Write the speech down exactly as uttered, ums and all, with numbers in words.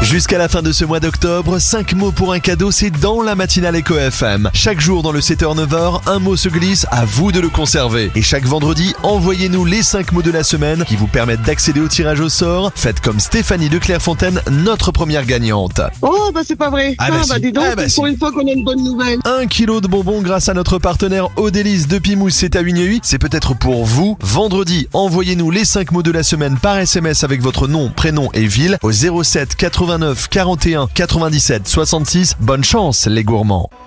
Jusqu'à la fin de ce mois d'octobre, cinq mots pour un cadeau, c'est dans la matinale Eco F M. Chaque jour dans le sept heures neuf heures, un mot se glisse, à vous de le conserver. Et chaque vendredi, envoyez-nous les cinq mots de la semaine qui vous permettent d'accéder au tirage au sort. Faites comme Stéphanie de Clairefontaine, notre première gagnante. Oh bah c'est pas vrai. Ah, Ah, bah bah, si. dis donc, Ah, bah, pour si. une fois qu'on a une bonne nouvelle. Un kilo de bonbons grâce à notre partenaire Odélis de Pimous, c'est à Huignehuy. C'est peut-être pour vous. Vendredi, envoyez-nous les cinq mots de la semaine par S M S avec votre nom, prénom et ville au zéro sept quatre-vingt-neuf quarante et un quatre-vingt-dix-sept soixante-six. Bonne chance les gourmands.